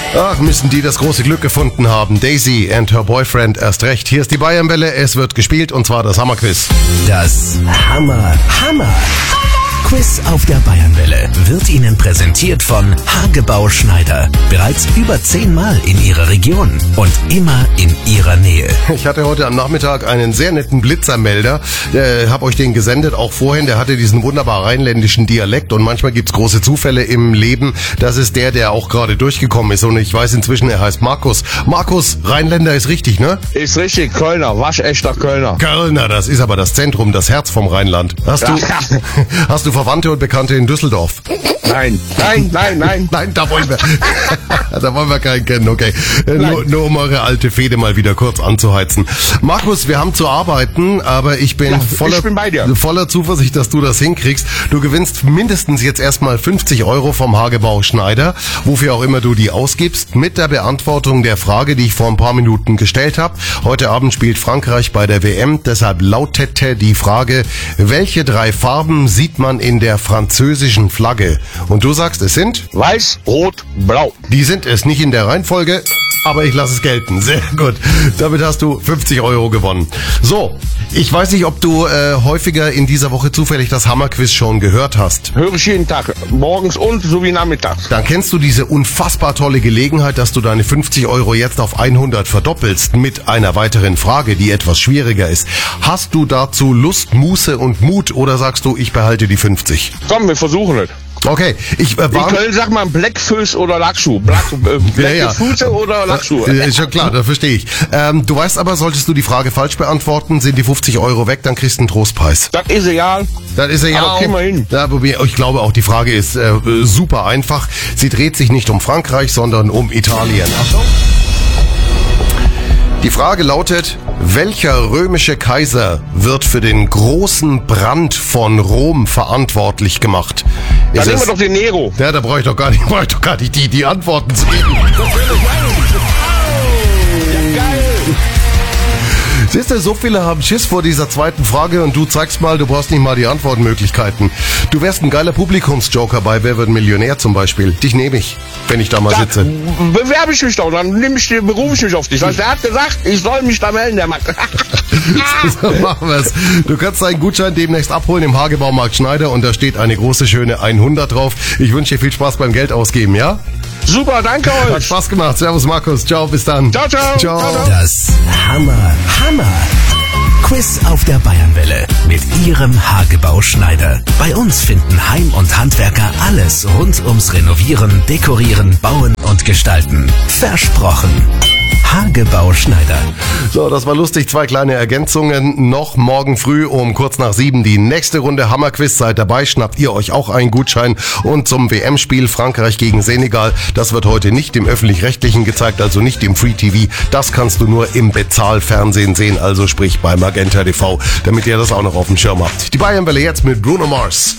Ach, müssen die das große Glück gefunden haben. Daisy and her boyfriend erst recht. Hier ist die Bayernwelle, es wird gespielt und zwar das Hammerquiz. Das Hammer-Quiz auf der Bayernwelle wird Ihnen präsentiert von Hagebau Schneider. Bereits über 10 Mal in Ihrer Region und immer in Ihrer Nähe. Ich hatte heute am Nachmittag einen sehr netten Blitzermelder. Hab euch den gesendet, auch vorhin. Der hatte diesen wunderbar rheinländischen Dialekt und manchmal gibt's große Zufälle im Leben. Das ist der auch gerade durchgekommen ist und ich weiß inzwischen, er heißt Markus. Markus, Rheinländer ist richtig, ne? Ist richtig, Kölner, waschechter Kölner. Kölner, das ist aber das Zentrum, das Herz vom Rheinland. Hast du Verwandte und Bekannte in Düsseldorf? Nein, da wollen wir keinen kennen, okay. Nur um eure alte Fehde mal wieder kurz anzuheizen. Markus, wir haben zu arbeiten, aber ich bin voller Zuversicht, dass du das hinkriegst. Du gewinnst mindestens jetzt erstmal 50 € vom Hagebau Schneider, wofür auch immer du die ausgibst, mit der Beantwortung der Frage, die ich vor ein paar Minuten gestellt habe. Heute Abend spielt Frankreich bei der WM, deshalb lautete die Frage, welche 3 Farben sieht man in der französischen Flagge? Und du sagst, es sind? Weiß, Rot, Blau. Die sind es nicht in der Reihenfolge, aber ich lasse es gelten. Sehr gut. Damit hast du 50 € gewonnen. So, ich weiß nicht, ob du häufiger in dieser Woche zufällig das Hammerquiz schon gehört hast. Höre ich jeden Tag, morgens und sowie nachmittags. Dann kennst du diese unfassbar tolle Gelegenheit, dass du deine 50 € jetzt auf 100 verdoppelst mit einer weiteren Frage, die etwas schwieriger ist. Hast du dazu Lust, Muße und Mut oder sagst du, ich behalte die 50? Komm, wir versuchen es. Okay, in Köln sagt man Blackfuß oder Lackschuh. Blackfuße oder Lackschuh. Ist schon klar, das verstehe ich. Du weißt aber, solltest du die Frage falsch beantworten, sind die 50 € weg, dann kriegst du einen Trostpreis. Das ist egal. Das ist egal. Aber kriegen wir hin. Ja, ich glaube auch, die Frage ist super einfach. Sie dreht sich nicht um Frankreich, sondern um Italien. Achtung. Die Frage lautet, welcher römische Kaiser wird für den großen Brand von Rom verantwortlich gemacht? Dann nehmen wir doch den Nero. Ja, da brauche ich doch gar nicht die Antworten zu geben. Siehst du, so viele haben Schiss vor dieser zweiten Frage und du zeigst mal, du brauchst nicht mal die Antwortmöglichkeiten. Du wärst ein geiler Publikumsjoker bei Wer wird Millionär zum Beispiel. Dich nehme ich, wenn ich da mal sitze. Bewerbe ich mich doch, dann berufe ich mich auf dich. Der hat gesagt, ich soll mich da melden, der Mann. So machen wir's. Du kannst deinen Gutschein demnächst abholen im Hagebaumarkt Schneider und da steht eine große, schöne 100 drauf. Ich wünsche dir viel Spaß beim Geld ausgeben, ja? Super, danke euch. Hat Spaß gemacht. Servus Markus. Ciao, bis dann. Ciao. Das Hammer-Quiz auf der Bayernwelle mit Ihrem Hagebau Schneider. Bei uns finden Heim- und Handwerker alles rund ums Renovieren, Dekorieren, Bauen und Gestalten. Versprochen. Hagebau Schneider. So, das war lustig. 2 kleine Ergänzungen. Noch morgen früh um kurz nach 7 die nächste Runde Hammerquiz. Seid dabei, schnappt ihr euch auch einen Gutschein. Und zum WM-Spiel Frankreich gegen Senegal. Das wird heute nicht im Öffentlich-Rechtlichen gezeigt, also nicht im Free TV. Das kannst du nur im Bezahlfernsehen sehen, also sprich bei Magenta TV, damit ihr das auch noch auf dem Schirm habt. Die Bayernwelle jetzt mit Bruno Mars.